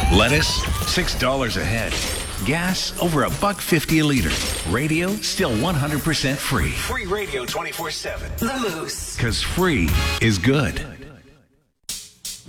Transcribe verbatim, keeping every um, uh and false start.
Lettuce, six dollars a head. Gas, over a buck fifty a liter. Radio, still one hundred percent free. Free radio twenty-four seven. The Moose. Because free is good.